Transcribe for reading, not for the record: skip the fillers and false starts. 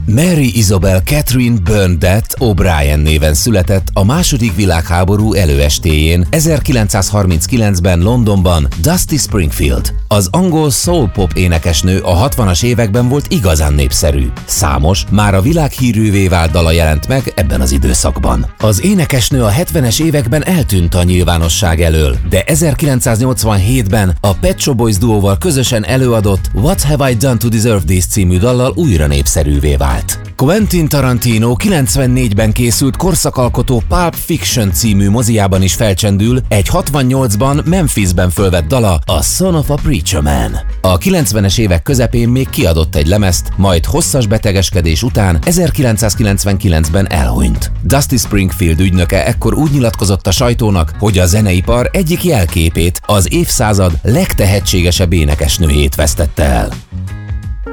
Mary Isabel Catherine Bernadette O'Brien néven született a II. Világháború előestéjén 1939-ben Londonban Dusty Springfield. Az angol soul pop énekesnő a 60-as években volt igazán népszerű. Számos, már a világhírűvé vált dala jelent meg ebben az időszakban. Az énekesnő a 70-es években eltűnt a nyilvánosság elől, de 1987-ben a Pet Shop Boys duóval közösen előadott What Have I Done to Deserve This című dallal újra népszerűvé vált. Quentin Tarantino 94-ben készült korszakalkotó Pulp Fiction című moziában is felcsendül egy 68-ban Memphisben fölvett dala, a Son of a Preacher Man. A 90-es évek közepén még kiadott egy lemezt, majd hosszas betegeskedés után 1999-ben elhunyt. Dusty Springfield ügynöke ekkor úgy nyilatkozott a sajtónak, hogy a zeneipar egyik jelképét, az évszázad legtehetségesebb énekesnőjét vesztette el.